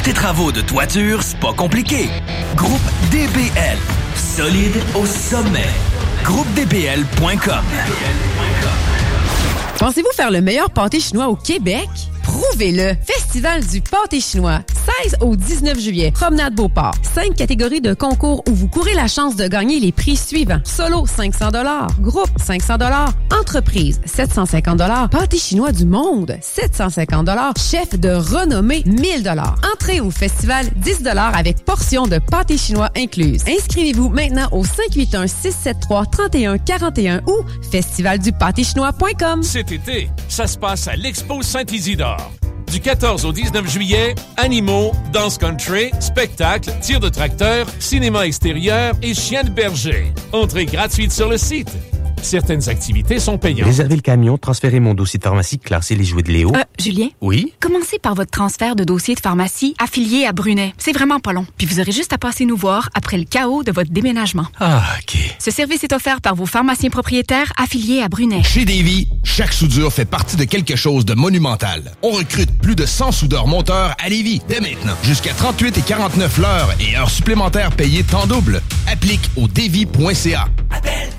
tes travaux de toiture, c'est pas compliqué. Groupe DBL. Solide au sommet. GroupeDBL.com. Pensez-vous faire le meilleur pâté chinois au Québec? Prouvez-le! Festival du pâté chinois, 16 au 19 juillet, Promenade Beauport. 5 catégories de concours où vous courez la chance de gagner les prix suivants. Solo, 500 $. Groupe, 500 $. Entreprise, 750 $. Pâté chinois du monde, 750 $. Chef de renommée, 1000 $. Entrée au festival, 10 $ avec portion de pâté chinois incluse. Inscrivez-vous maintenant au 581-673-3141 ou festivaldupâtéchinois.com. Cet été, ça se passe à l'Expo Saint-Isidore. Du 14 au 19 juillet, animaux, danse country, spectacle, tir de tracteur, cinéma extérieur et chiens de berger. Entrée gratuite sur le site. Certaines activités sont payantes. Réservez le camion, transférez mon dossier de pharmacie, classer les jouets de Léo. Julien? Oui? Commencez par votre transfert de dossier de pharmacie affilié à Brunet. C'est vraiment pas long. Puis vous aurez juste à passer nous voir après le chaos de votre déménagement. Ah, OK. Ce service est offert par vos pharmaciens propriétaires affiliés à Brunet. Chez Davy, chaque soudure fait partie de quelque chose de monumental. On recrute plus de 100 soudeurs monteurs à Lévis dès maintenant. Jusqu'à 38 et 49 l'heure et heures supplémentaires payées temps double. Applique au davy.ca.